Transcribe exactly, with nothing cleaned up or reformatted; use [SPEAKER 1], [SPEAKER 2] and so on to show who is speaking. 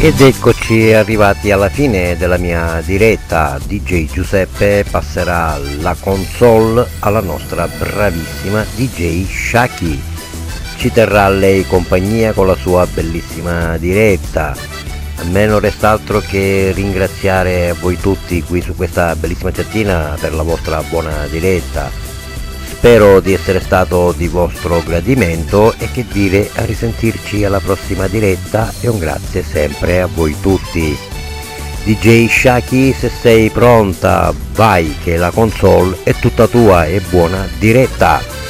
[SPEAKER 1] Ed eccoci arrivati alla fine della mia diretta. D J Giuseppe passerà la console alla nostra bravissima D J Shaki. Ci terrà lei compagnia con la sua bellissima diretta. A me non resta altro che ringraziare voi tutti qui su questa bellissima chattina per la vostra buona diretta. Spero di essere stato di vostro gradimento e che dire, a risentirci alla prossima diretta e un grazie sempre a voi tutti. D J Shaki, se sei pronta, vai che la console è tutta tua e buona diretta!